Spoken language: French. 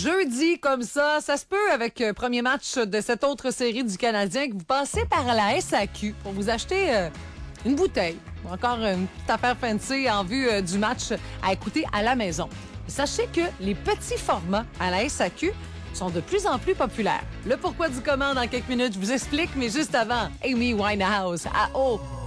jeudi comme ça se peut avec premier match de cette autre série du Canadien que vous passez par la SAQ pour vous acheter une bouteille ou encore une petite affaire fancy en vue du match à écouter à la maison. Sachez que les petits formats à la SAQ sont de plus en plus populaires. Le pourquoi du comment dans quelques minutes, je vous explique, mais juste avant, Amy Winehouse à